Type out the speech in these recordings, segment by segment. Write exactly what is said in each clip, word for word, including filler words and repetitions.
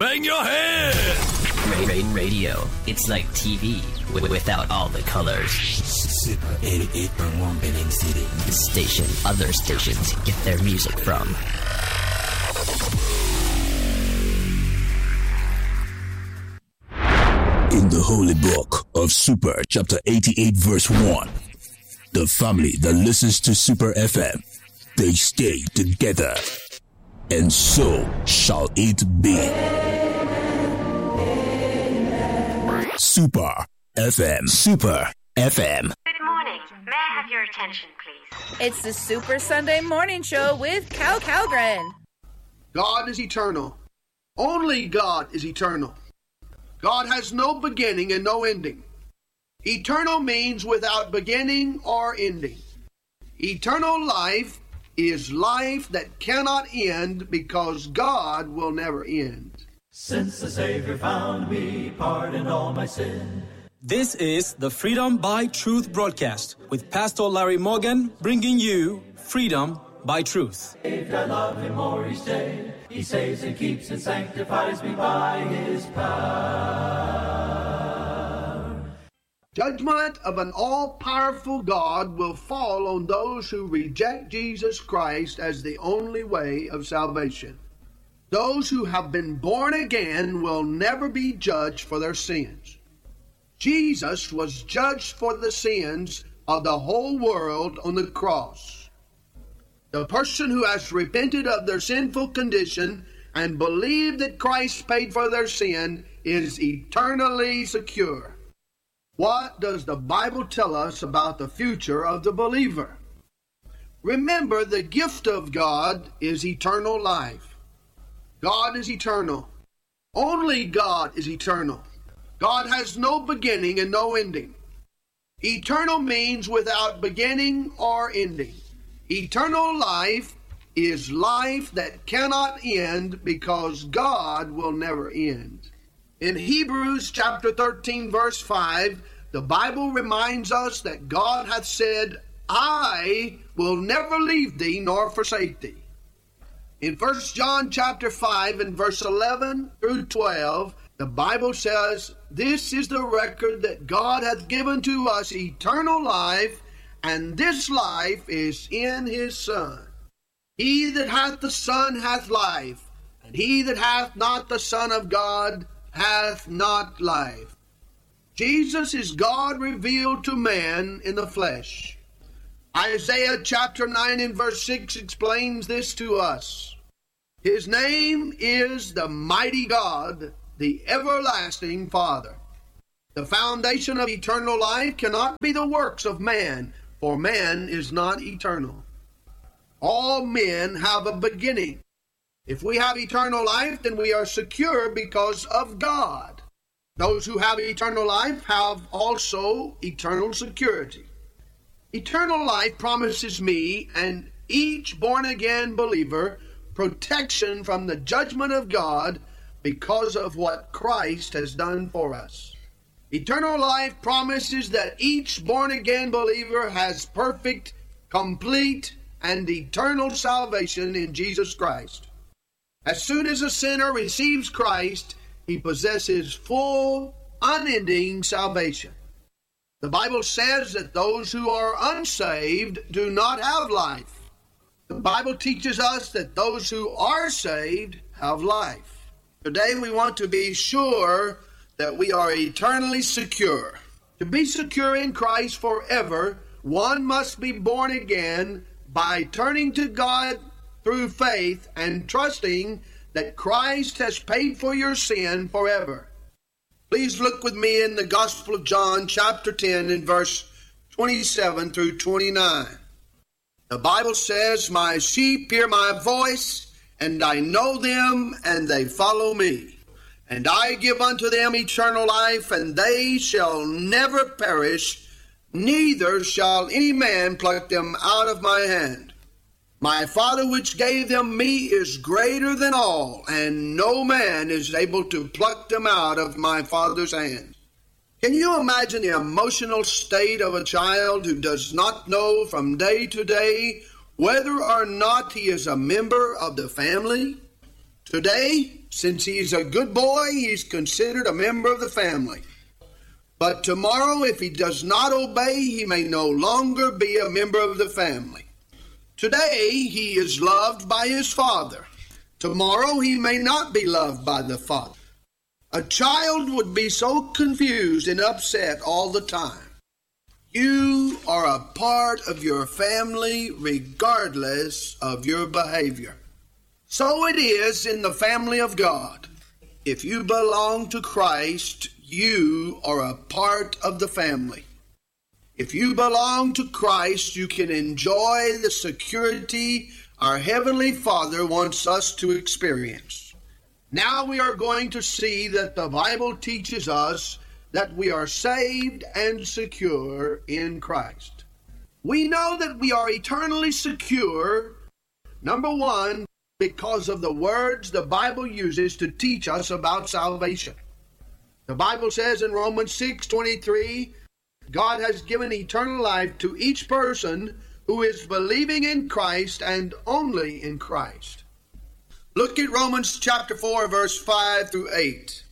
Bang your head! Radio. It's like T V without all the colors. Super eighty-eight point one Penang City. The station other stations get their music from. In the holy book of Super, chapter eighty-eight, verse one, the family that listens to Super F M, they stay together, and so shall it be. Super F M. Super F M. Good morning. May I have your attention, please? It's the Super Sunday Morning Show with Cal Calgren. God is eternal. Only God is eternal. God has no beginning and no ending. Eternal means without beginning or ending. Eternal life is life that cannot end because God will never end. Since the Savior found me, pardoned all my sin. This is the Freedom by Truth broadcast with Pastor Larry Morgan, bringing you Freedom by Truth. I love him more each day. He saves and keeps and sanctifies me by his power. Judgment of an all-powerful God will fall on those who reject Jesus Christ as the only way of salvation. Those who have been born again will never be judged for their sins. Jesus was judged for the sins of the whole world on the cross. The person who has repented of their sinful condition and believed that Christ paid for their sin is eternally secure. What does the Bible tell us about the future of the believer? Remember, the gift of God is eternal life. God is eternal. Only God is eternal. God has no beginning and no ending. Eternal means without beginning or ending. Eternal life is life that cannot end because God will never end. In Hebrews chapter thirteen, verse five, the Bible reminds us that God hath said, I will never leave thee nor forsake thee. In First John chapter five and verse eleven through twelve, the Bible says, this is the record that God hath given to us eternal life, and this life is in his Son. He that hath the Son hath life, and he that hath not the Son of God hath not life. Jesus is God revealed to man in the flesh. Isaiah chapter nine and verse six explains this to us. His name is the mighty God, the everlasting Father. The foundation of eternal life cannot be the works of man, for man is not eternal. All men have a beginning. If we have eternal life, then we are secure because of God. Those who have eternal life have also eternal security. Eternal life promises me and each born-again believer protection from the judgment of God because of what Christ has done for us. Eternal life promises that each born-again believer has perfect, complete, and eternal salvation in Jesus Christ. As soon as a sinner receives Christ, he possesses full, unending salvation. The Bible says that those who are unsaved do not have life. The Bible teaches us that those who are saved have life. Today we want to be sure that we are eternally secure. To be secure in Christ forever, one must be born again by turning to God through faith and trusting that Christ has paid for your sin forever. Please look with me in the Gospel of John, chapter ten, and verse twenty-seven through twenty-nine. The Bible says, my sheep hear my voice, and I know them, and they follow me. And I give unto them eternal life, and they shall never perish, neither shall any man pluck them out of my hand. My Father which gave them me is greater than all, and no man is able to pluck them out of my Father's hand. Can you imagine the emotional state of a child who does not know from day to day whether or not he is a member of the family? Today, since he's a good boy, he's considered a member of the family. But tomorrow, if he does not obey, he may no longer be a member of the family. Today, he is loved by his father. Tomorrow, he may not be loved by the father. A child would be so confused and upset all the time. You are a part of your family regardless of your behavior. So it is in the family of God. If you belong to Christ, you are a part of the family. If you belong to Christ, you can enjoy the security our Heavenly Father wants us to experience. Now we are going to see that the Bible teaches us that we are saved and secure in Christ. We know that we are eternally secure, number one, because of the words the Bible uses to teach us about salvation. The Bible says in Romans six twenty-three, God has given eternal life to each person who is believing in Christ and only in Christ. Look at Romans chapter four, verse five through eight.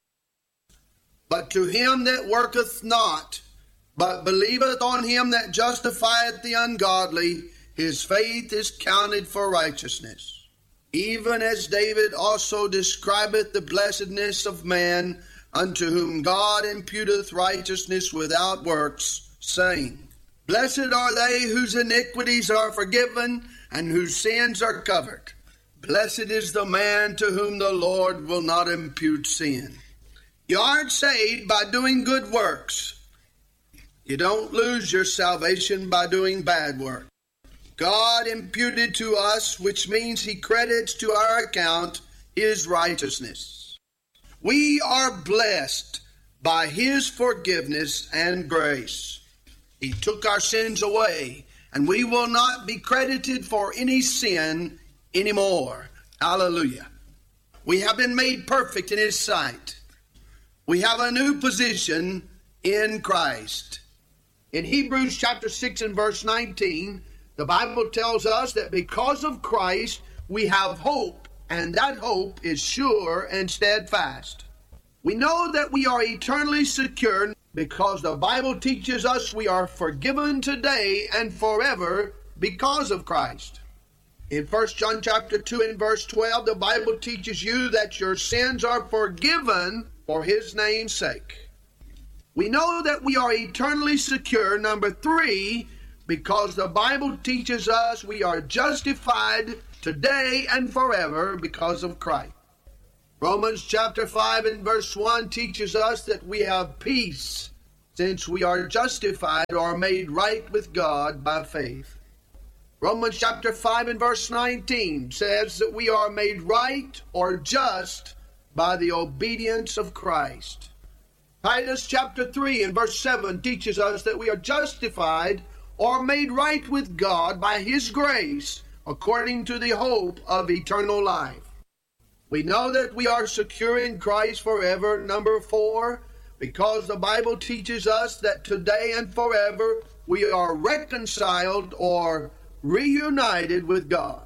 But to him that worketh not, but believeth on him that justifieth the ungodly, his faith is counted for righteousness. Even as David also describeth the blessedness of man, unto whom God imputeth righteousness without works, saying, Blessed are they whose iniquities are forgiven, and whose sins are covered. Blessed is the man to whom the Lord will not impute sin. You aren't saved by doing good works. You don't lose your salvation by doing bad work. God imputed to us, which means he credits to our account his righteousness. We are blessed by his forgiveness and grace. He took our sins away, and we will not be credited for any sin anymore. Hallelujah. We have been made perfect in his sight. We have a new position in Christ. In Hebrews chapter six and verse nineteen, the Bible tells us that because of Christ, we have hope, and that hope is sure and steadfast. We know that we are eternally secure because the Bible teaches us we are forgiven today and forever because of Christ. In First John chapter two and verse twelve, the Bible teaches you that your sins are forgiven for his name's sake. We know that we are eternally secure, number three, because the Bible teaches us we are justified today and forever because of Christ. Romans chapter five and verse one teaches us that we have peace since we are justified or made right with God by faith. Romans chapter five and verse nineteen says that we are made right or just by the obedience of Christ. Titus chapter three and verse seven teaches us that we are justified or made right with God by his grace according to the hope of eternal life. We know that we are secure in Christ forever, number four, because the Bible teaches us that today and forever we are reconciled or reunited with God.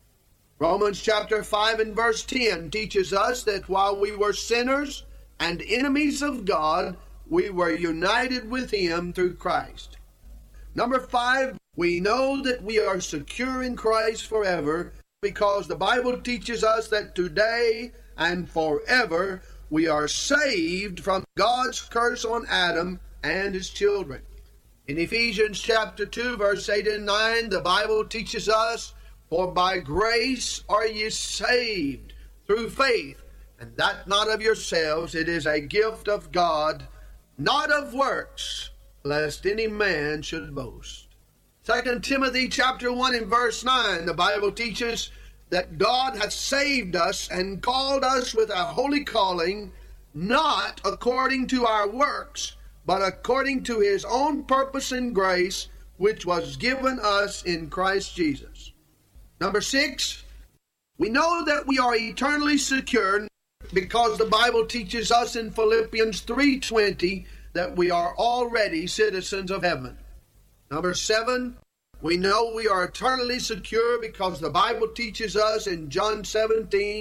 Romans chapter five and verse ten teaches us that while we were sinners and enemies of God, we were united with him through Christ. Number five, we know that we are secure in Christ forever because the Bible teaches us that today and forever we are saved from God's curse on Adam and his children. In Ephesians chapter two, verse eight and nine, the Bible teaches us, For by grace are ye saved through faith, and that not of yourselves, it is a gift of God, not of works, lest any man should boast. Second Timothy chapter one and verse nine, the Bible teaches that God hath saved us and called us with a holy calling, not according to our works, but according to his own purpose and grace, which was given us in Christ Jesus. Number six, we know that we are eternally secure because the Bible teaches us in Philippians three twenty that we are already citizens of heaven. Number seven, we know we are eternally secure because the Bible teaches us in John seventeen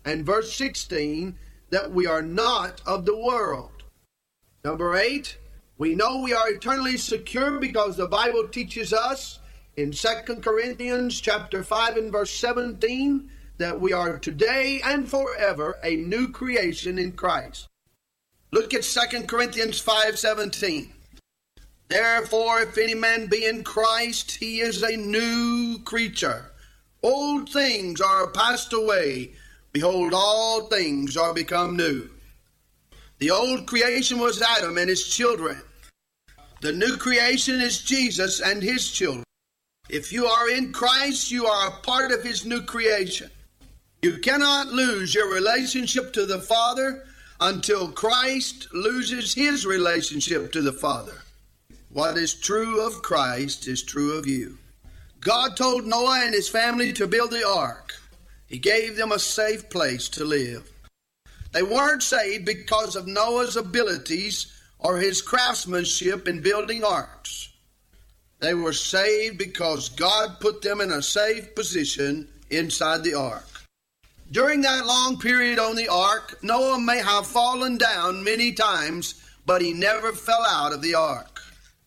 and verse sixteen, that we are not of the world. Number eight, we know we are eternally secure because the Bible teaches us in Second Corinthians chapter five and verse seventeen that we are today and forever a new creation in Christ. Look at Second Corinthians five seventeen. Therefore, if any man be in Christ, he is a new creature. Old things are passed away. Behold, all things are become new. The old creation was Adam and his children. The new creation is Jesus and his children. If you are in Christ, you are a part of his new creation. You cannot lose your relationship to the Father until Christ loses his relationship to the Father. What is true of Christ is true of you. God told Noah and his family to build the ark. He gave them a safe place to live. They weren't saved because of Noah's abilities or his craftsmanship in building arks. They were saved because God put them in a safe position inside the ark. During that long period on the ark, Noah may have fallen down many times, but he never fell out of the ark.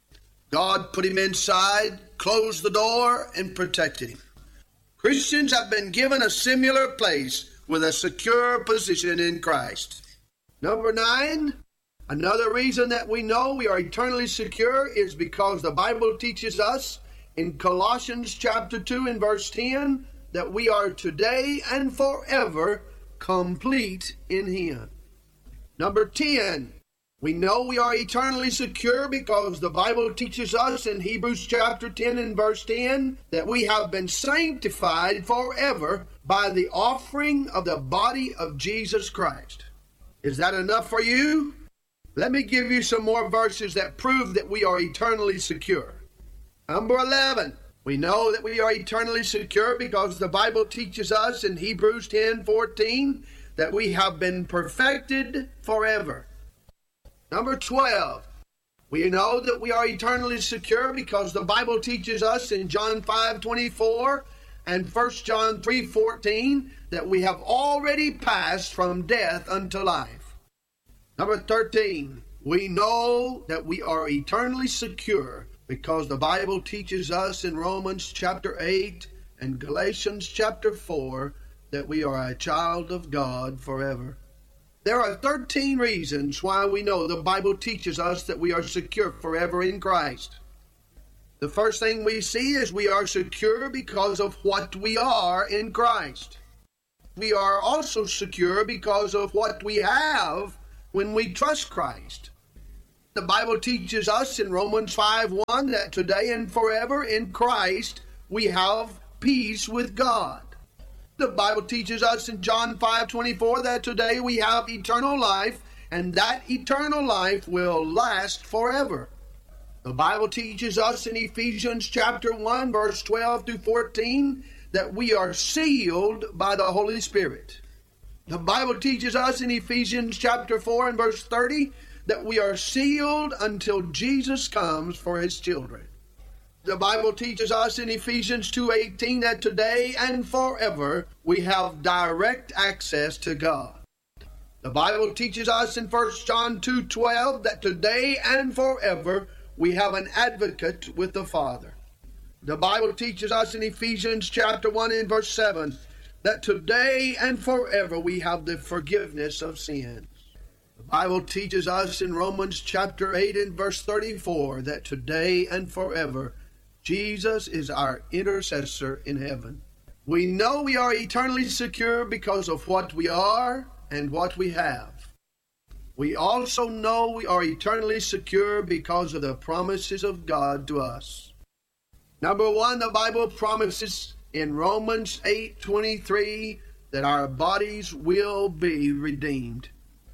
God put him inside, closed the door, and protected him. Christians have been given a similar place with a secure position in Christ. Number nine, another reason that we know we are eternally secure is because the Bible teaches us in Colossians chapter two and verse ten that we are today and forever complete in him. Number ten, we know we are eternally secure because the Bible teaches us in Hebrews chapter ten and verse ten that we have been sanctified forever by the offering of the body of Jesus Christ. Is that enough for you? Let me give you some more verses that prove that we are eternally secure. Number eleven, we know that we are eternally secure because the Bible teaches us in Hebrews ten fourteen that we have been perfected forever. Number twelve, we know that we are eternally secure because the Bible teaches us in John five twenty-four and First John three fourteen that we have already passed from death unto life. Number thirteen, we know that we are eternally secure because the Bible teaches us in Romans chapter eight and Galatians chapter four that we are a child of God forever. There are thirteen reasons why we know the Bible teaches us that we are secure forever in Christ. The first thing we see is we are secure because of what we are in Christ. We are also secure because of what we have when we trust Christ. The Bible teaches us in Romans five one that today and forever in Christ we have peace with God. The Bible teaches us in John five twenty-four that today we have eternal life, and that eternal life will last forever. The Bible teaches us in Ephesians chapter one, verse twelve through fourteen, that we are sealed by the Holy Spirit. The Bible teaches us in Ephesians chapter four and verse thirty that we are sealed until Jesus comes for his children. The Bible teaches us in Ephesians two eighteen that today and forever we have direct access to God. The Bible teaches us in First John two twelve that today and forever we have an advocate with the Father. The Bible teaches us in Ephesians chapter one and verse seven that today and forever we have the forgiveness of sins. The Bible teaches us in Romans chapter eight and verse thirty-four that today and forever Jesus is our intercessor in heaven. We know we are eternally secure because of what we are and what we have. We also know we are eternally secure because of the promises of God to us. Number one, the Bible promises in Romans eight twenty-three that our bodies will be redeemed.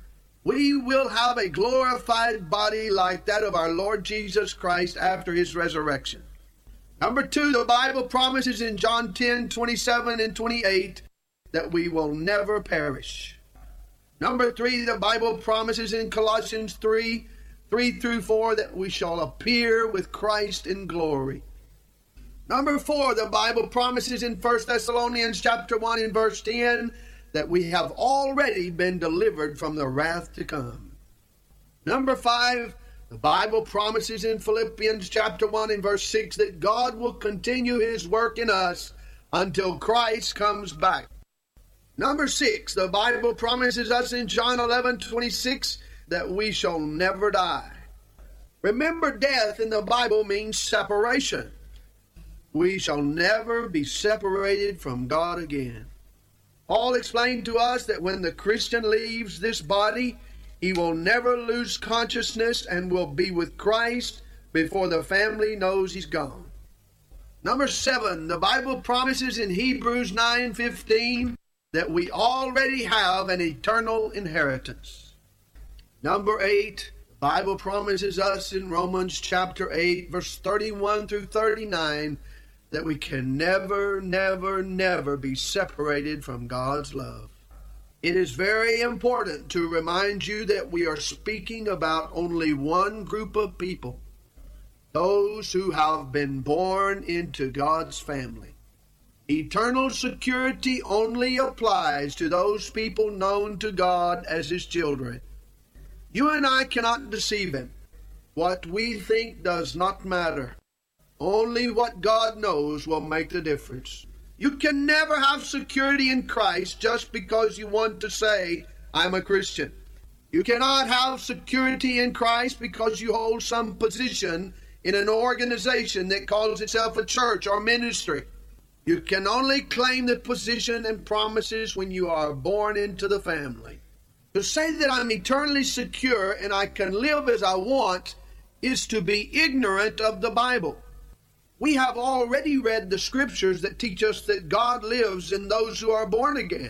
We will have a glorified body like that of our Lord Jesus Christ after his resurrection. Number two, the Bible promises in John ten twenty-seven and twenty-eight that we will never perish. Number three, the Bible promises in Colossians three, three through four that we shall appear with Christ in glory. Number four, the Bible promises in First Thessalonians chapter one and verse ten that we have already been delivered from the wrath to come. Number five, the Bible promises in Philippians chapter one and verse six that God will continue his work in us until Christ comes back. Number six, the Bible promises us in John eleven twenty-six that we shall never die. Remember, death in the Bible means separation. We shall never be separated from God again. Paul explained to us that when the Christian leaves this body, he will never lose consciousness and will be with Christ before the family knows he's gone. Number seven, the Bible promises in Hebrews nine fifteen that we already have an eternal inheritance. Number eight, the Bible promises us in Romans chapter eight, verse thirty-one through thirty-nine, that we can never, never, never be separated from God's love. It is very important to remind you that we are speaking about only one group of people, those who have been born into God's family. Eternal security only applies to those people known to God as his children. You and I cannot deceive him. What we think does not matter. Only what God knows will make the difference. You can never have security in Christ just because you want to say, I'm a Christian. You cannot have security in Christ because you hold some position in an organization that calls itself a church or ministry. You can only claim the position and promises when you are born into the family. To say that I'm eternally secure and I can live as I want is to be ignorant of the Bible. We have already read the scriptures that teach us that God lives in those who are born again.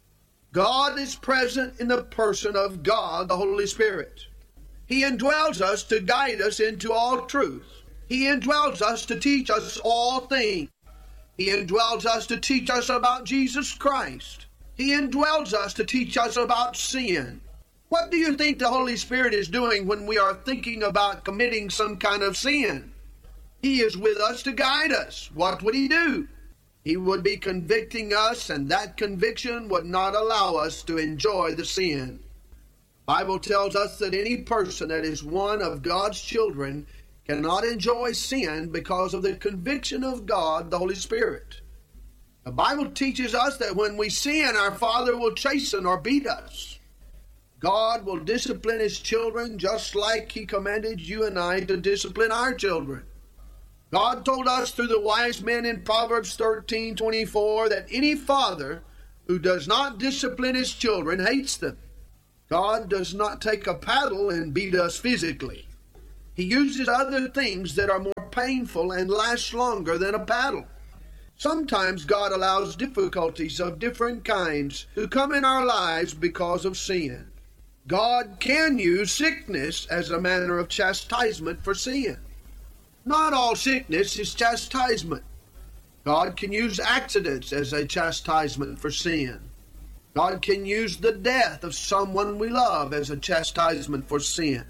God is present in the person of God, the Holy Spirit. He indwells us to guide us into all truth. He indwells us to teach us all things. He indwells us to teach us about Jesus Christ. He indwells us to teach us about sin. What do you think the Holy Spirit is doing when we are thinking about committing some kind of sin? He is with us to guide us. What would he do? He would be convicting us, and that conviction would not allow us to enjoy the sin. The Bible tells us that any person that is one of God's children cannot enjoy sin because of the conviction of God, the Holy Spirit. The Bible teaches us that when we sin, our Father will chasten or beat us. God will discipline his children just like he commanded you and I to discipline our children. God told us through the wise men in Proverbs thirteen twenty-four that any father who does not discipline his children hates them. God does not take a paddle and beat us physically. He uses other things that are more painful and last longer than a paddle. Sometimes God allows difficulties of different kinds to come in our lives because of sin. God can use sickness as a manner of chastisement for sin. Not all sickness is chastisement. God can use accidents as a chastisement for sin. God can use the death of someone we love as a chastisement for sin.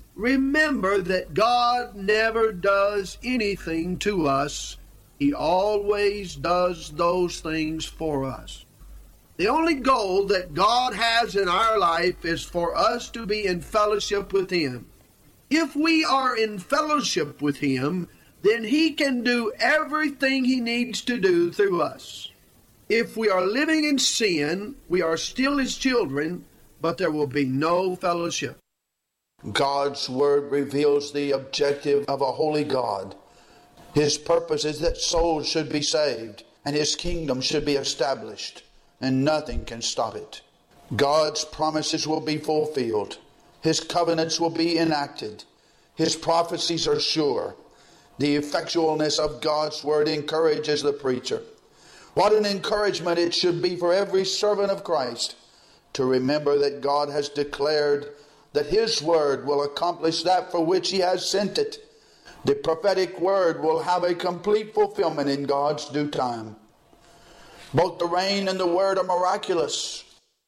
Remember that God never does anything to us. He always does those things for us. The only goal that God has in our life is for us to be in fellowship with him. If we are in fellowship with him, then he can do everything he needs to do through us. If we are living in sin, we are still his children, but there will be no fellowship. God's word reveals the objective of a holy God. His purpose is that souls should be saved and his kingdom should be established, and nothing can stop it. God's promises will be fulfilled. His covenants will be enacted. His prophecies are sure. The effectualness of God's word encourages the preacher. What an encouragement it should be for every servant of Christ to remember that God has declared that his word will accomplish that for which he has sent it. The prophetic word will have a complete fulfillment in God's due time. Both the rain and the word are miraculous.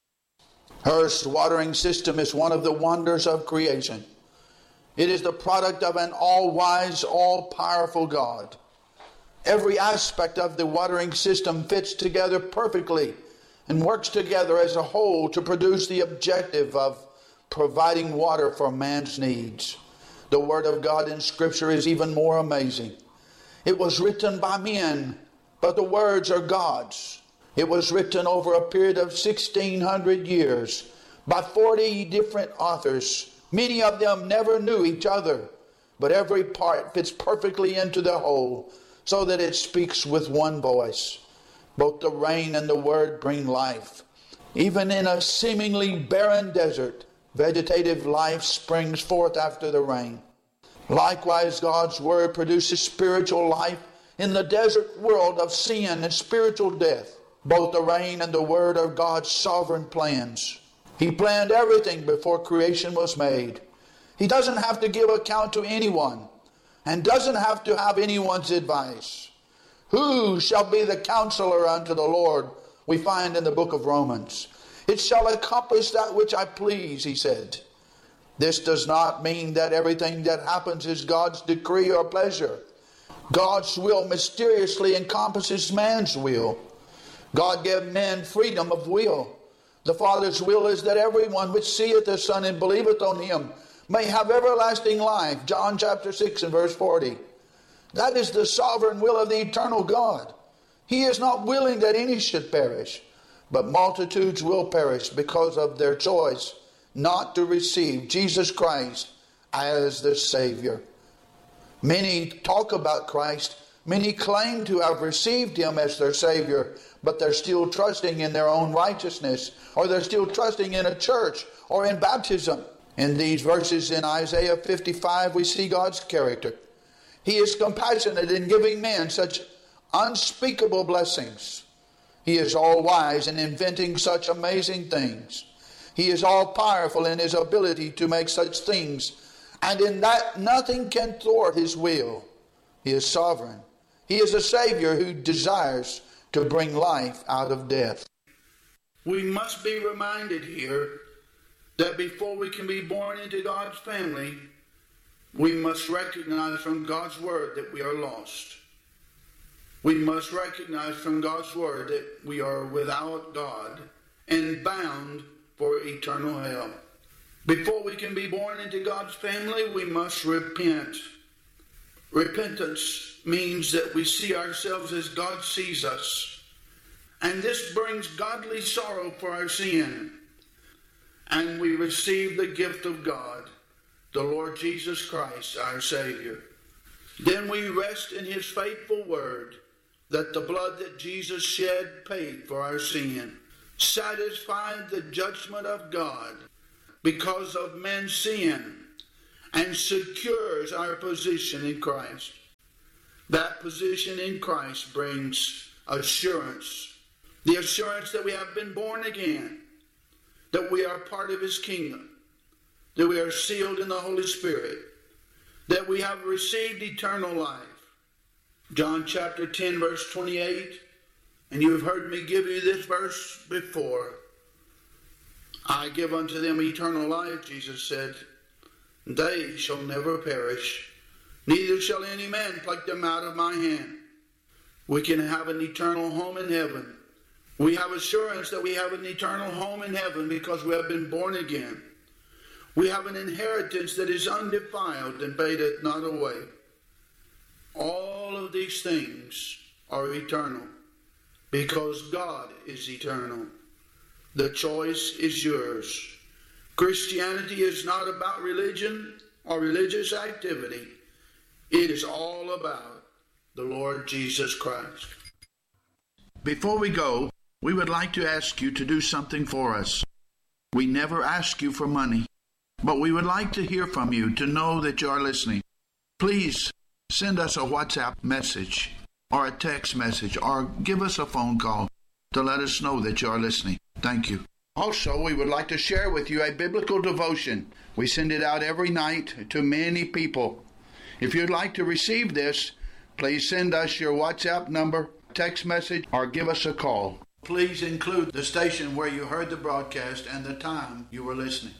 Earth's watering system is one of the wonders of creation. It is the product of an all-wise, all-powerful God. Every aspect of the watering system fits together perfectly and works together as a whole to produce the objective of providing water for man's needs. The Word of God in Scripture is even more amazing. It was written by men, but the words are God's. It was written over a period of sixteen hundred years by forty different authors. Many of them never knew each other, but every part fits perfectly into the whole so that it speaks with one voice. Both the rain and the Word bring life. Even in a seemingly barren desert, vegetative life springs forth after the rain. Likewise, God's Word produces spiritual life in the desert world of sin and spiritual death. Both the rain and the Word are God's sovereign plans. He planned everything before creation was made. He doesn't have to give account to anyone and doesn't have to have anyone's advice. Who shall be the counselor unto the Lord? We find in the book of Romans. It shall accomplish that which I please, he said. This does not mean that everything that happens is God's decree or pleasure. God's will mysteriously encompasses man's will. God gave men freedom of will. The Father's will is that everyone which seeth the Son and believeth on him may have everlasting life. John chapter six and verse forty. That is the sovereign will of the eternal God. He is not willing that any should perish, but multitudes will perish because of their choice not to receive Jesus Christ as their Savior. Many talk about Christ. Many claim to have received Him as their Savior, but they're still trusting in their own righteousness, or they're still trusting in a church or in baptism. In these verses in Isaiah fifty-five, we see God's character. He is compassionate in giving men such unspeakable blessings. He is all wise in inventing such amazing things. He is all powerful in His ability to make such things, and in that nothing can thwart His will. He is sovereign. He is a Savior who desires to bring life out of death. We must be reminded here that before we can be born into God's family, we must recognize from God's Word that we are lost. We must recognize from God's Word that we are without God and bound for eternal hell. Before we can be born into God's family, we must repent. Repentance means that we see ourselves as God sees us. And this brings godly sorrow for our sin. And we receive the gift of God, the Lord Jesus Christ, our Savior. Then we rest in His faithful word that the blood that Jesus shed paid for our sin, satisfied the judgment of God because of man's sin, and secures our position in Christ. That position in Christ brings assurance. The assurance that we have been born again, that we are part of His kingdom, that we are sealed in the Holy Spirit, that we have received eternal life. John chapter ten verse twenty-eight, and you have heard me give you this verse before. I give unto them eternal life, Jesus said. They shall never perish, neither shall any man pluck them out of my hand. We can have an eternal home in heaven. We have assurance that we have an eternal home in heaven because we have been born again. We have an inheritance that is undefiled and fadeth not away. All of these things are eternal because God is eternal. The choice is yours. Christianity is not about religion or religious activity. It is all about the Lord Jesus Christ. Before we go, we would like to ask you to do something for us. We never ask you for money, but we would like to hear from you to know that you are listening. Please send us a WhatsApp message or a text message or give us a phone call to let us know that you are listening. Thank you. Also, we would like to share with you a biblical devotion. We send it out every night to many people. If you'd like to receive this, please send us your WhatsApp number, text message, or give us a call. Please include the station where you heard the broadcast and the time you were listening.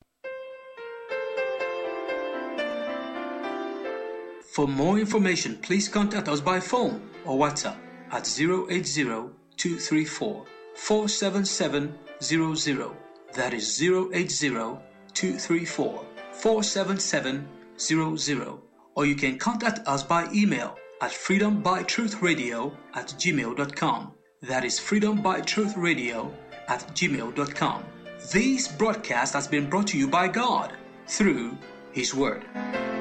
For more information, please contact us by phone or WhatsApp at zero eight zero, two three four, four seven seven zero zero. That is zero eight zero, two three four, four seven seven zero zero. Or you can contact us by email at freedombytruthradio at gmail dot com. That is freedombytruthradio at gmail dot com. This broadcast has been brought to you by God through His Word.